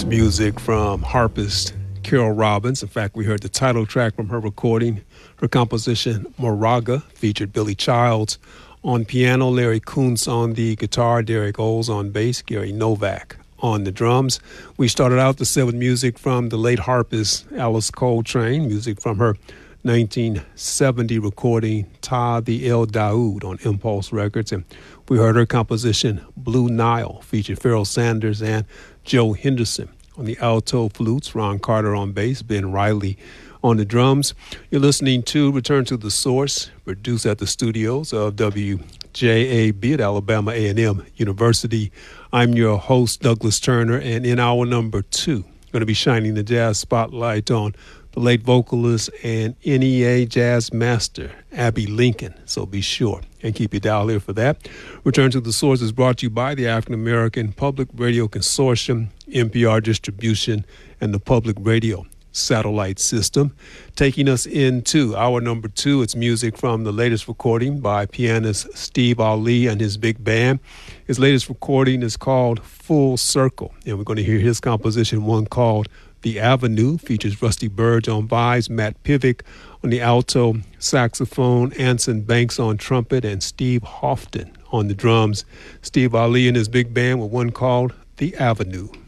music from harpist Carol Robbins. In fact, we heard the title track from her recording. Her composition, Moraga, featured Billy Childs on piano, Larry Kuntz on the guitar, Derek Oles on bass, Gary Novak on the drums. We started out the set with music from the late harpist Alice Coltrane, music from her 1970 recording, Ta the El Daoud on Impulse Records. And we heard her composition, Blue Nile, featured Pharoah Sanders and Joe Henderson on the alto flutes, Ron Carter on bass, Ben Riley on the drums. You're listening to Return to the Source, produced at the studios of WJAB at Alabama A&M University. I'm your host, Douglas Turner, and in hour number 2, going to be shining the jazz spotlight on the late vocalist and NEA jazz master, Abbey Lincoln. So be sure and keep your dial here for that. Return to the Source is brought to you by the African American Public Radio Consortium, NPR Distribution, and the Public Radio Satellite System. Taking us into hour number 2, it's music from the latest recording by pianist Steve Ali and his big band. His latest recording is called Full Circle, and we're going to hear his composition, one called The Avenue, features Rusty Burge on vibes, Matt Pivick on the alto saxophone, Anson Banks on trumpet, and Steve Houghton on the drums. Steve Ali and his big band with one called The Avenue.